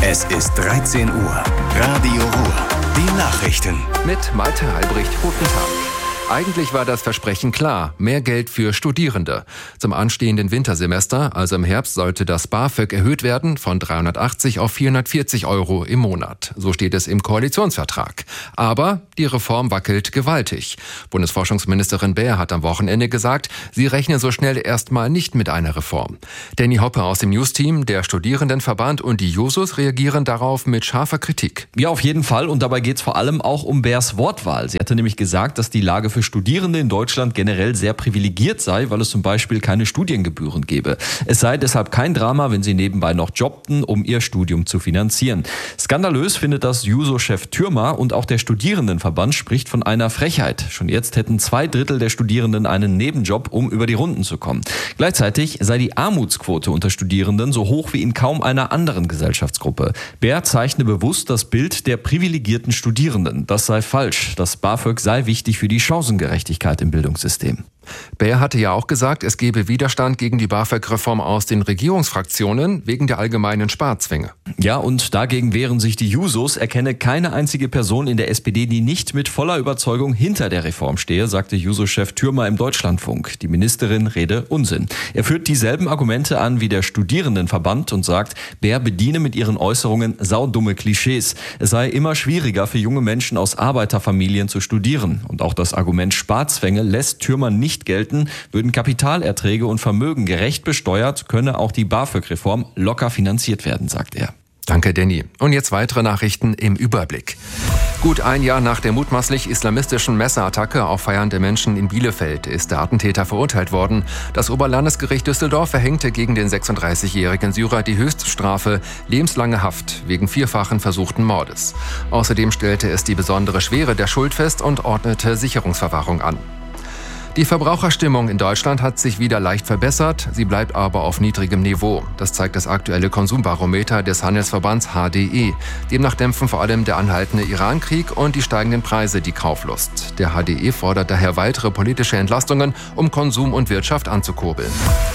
Es ist 13 Uhr. Radio Ruhr. Die Nachrichten. Mit Malte Albrecht. Guten Tag. Eigentlich war das Versprechen klar, mehr Geld für Studierende. Zum anstehenden Wintersemester, also im Herbst, sollte das BAföG erhöht werden von 380 auf 440 Euro im Monat. So steht es im Koalitionsvertrag. Aber die Reform wackelt gewaltig. Bundesforschungsministerin Baer hat am Wochenende gesagt, sie rechne so schnell erstmal nicht mit einer Reform. Danny Hoppe aus dem News-Team, der Studierendenverband und die Jusos reagieren darauf mit scharfer Kritik. Ja, auf jeden Fall. Und dabei geht es vor allem auch um Baers Wortwahl. Sie hatte nämlich gesagt, dass die Lage für Studierende in Deutschland generell sehr privilegiert sei, weil es zum Beispiel keine Studiengebühren gebe. Es sei deshalb kein Drama, wenn sie nebenbei noch jobbten, um ihr Studium zu finanzieren. Skandalös findet das Juso-Chef Thürmer und auch der Studierendenverband spricht von einer Frechheit. Schon jetzt hätten 2/3 der Studierenden einen Nebenjob, um über die Runden zu kommen. Gleichzeitig sei die Armutsquote unter Studierenden so hoch wie in kaum einer anderen Gesellschaftsgruppe. Baer zeichne bewusst das Bild der privilegierten Studierenden. Das sei falsch. Das BAföG sei wichtig für die Chancengerechtigkeit im Bildungssystem. Baer hatte ja auch gesagt, es gebe Widerstand gegen die BAföG-Reform aus den Regierungsfraktionen wegen der allgemeinen Sparzwänge. Ja, und dagegen wehren sich die Jusos. Er kenne keine einzige Person in der SPD, die nicht mit voller Überzeugung hinter der Reform stehe, sagte Juso-Chef Thürmer im Deutschlandfunk. Die Ministerin rede Unsinn. Er führt dieselben Argumente an wie der Studierendenverband und sagt, Baer bediene mit ihren Äußerungen saudumme Klischees. Es sei immer schwieriger für junge Menschen aus Arbeiterfamilien zu studieren. Und auch das Argument Sparzwänge lässt Thürmer nicht gelten. Würden Kapitalerträge und Vermögen gerecht besteuert, könne auch die BAföG-Reform locker finanziert werden, sagt er. Danke, Danny. Und jetzt weitere Nachrichten im Überblick. Gut ein Jahr nach der mutmaßlich islamistischen Messerattacke auf feiernde Menschen in Bielefeld ist der Attentäter verurteilt worden. Das Oberlandesgericht Düsseldorf verhängte gegen den 36-jährigen Syrer die Höchststrafe lebenslange Haft wegen 4-fachen versuchten Mordes. Außerdem stellte es die besondere Schwere der Schuld fest und ordnete Sicherungsverwahrung an. Die Verbraucherstimmung in Deutschland hat sich wieder leicht verbessert, sie bleibt aber auf niedrigem Niveau. Das zeigt das aktuelle Konsumbarometer des Handelsverbands HDE. Demnach dämpfen vor allem der anhaltende Irankrieg und die steigenden Preise die Kauflust. Der HDE fordert daher weitere politische Entlastungen, um Konsum und Wirtschaft anzukurbeln.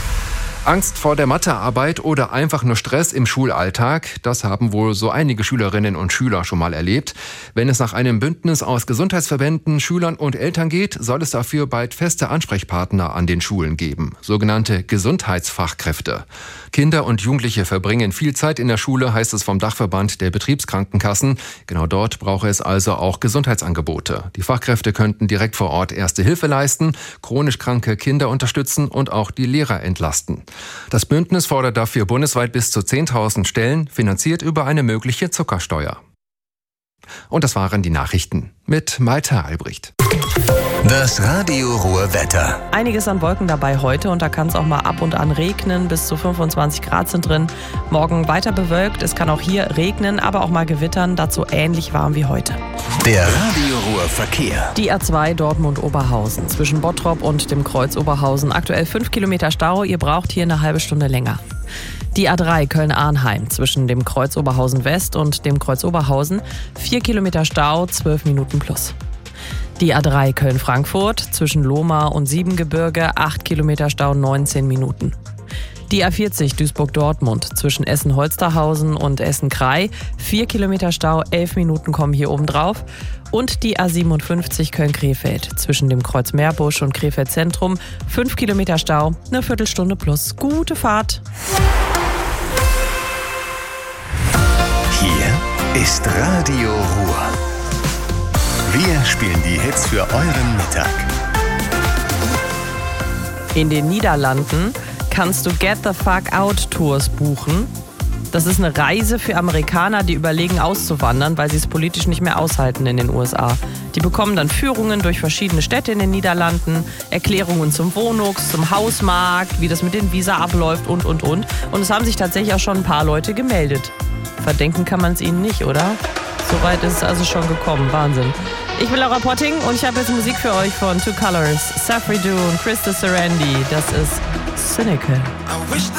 Angst vor der Mathearbeit oder einfach nur Stress im Schulalltag, das haben wohl so einige Schülerinnen und Schüler schon mal erlebt. Wenn es nach einem Bündnis aus Gesundheitsverbänden, Schülern und Eltern geht, soll es dafür bald feste Ansprechpartner an den Schulen geben, sogenannte Gesundheitsfachkräfte. Kinder und Jugendliche verbringen viel Zeit in der Schule, heißt es vom Dachverband der Betriebskrankenkassen. Genau dort brauche es also auch Gesundheitsangebote. Die Fachkräfte könnten direkt vor Ort Erste Hilfe leisten, chronisch kranke Kinder unterstützen und auch die Lehrer entlasten. Das Bündnis fordert dafür bundesweit bis zu 10.000 Stellen, finanziert über eine mögliche Zuckersteuer. Und das waren die Nachrichten mit Malte Albrecht. Das Radio Ruhr Wetter. Einiges an Wolken dabei heute und da kann es auch mal ab und an regnen. Bis zu 25 Grad sind drin. Morgen weiter bewölkt. Es kann auch hier regnen, aber auch mal gewittern. Dazu ähnlich warm wie heute. Der Radio Ruhr Verkehr. Die A2 Dortmund-Oberhausen zwischen Bottrop und dem Kreuz Oberhausen. Aktuell 5 Kilometer Stau. Ihr braucht hier eine halbe Stunde länger. Die A3 Köln-Arnheim zwischen dem Kreuz Oberhausen West und dem Kreuz Oberhausen. 4 Kilometer Stau, 12 Minuten plus. Die A3 Köln-Frankfurt zwischen Lohmar und Siebengebirge, 8 Kilometer Stau, 19 Minuten. Die A40 Duisburg-Dortmund zwischen Essen-Holsterhausen und Essen-Krei, 4 Kilometer Stau, 11 Minuten kommen hier oben drauf. Und die A57 Köln-Krefeld zwischen dem Kreuz Meerbusch und Krefeld Zentrum, 5 Kilometer Stau, eine Viertelstunde plus. Gute Fahrt! Hier ist Radio Ruhr. Wir spielen die Hits für euren Mittag. In den Niederlanden kannst du Get the Fuck Out Tours buchen. Das ist eine Reise für Amerikaner, die überlegen auszuwandern, weil sie es politisch nicht mehr aushalten in den USA. Die bekommen dann Führungen durch verschiedene Städte in den Niederlanden, Erklärungen zum Wohnungs-, zum Hausmarkt, wie das mit den Visa abläuft und. Und es haben sich tatsächlich auch schon ein paar Leute gemeldet. Verdenken kann man es ihnen nicht, oder? Soweit ist es also schon gekommen. Wahnsinn. Ich bin Laura Potting und ich habe jetzt Musik für euch von Two Colors, Safri Duo und Krista Sarandon. Das ist Cynical.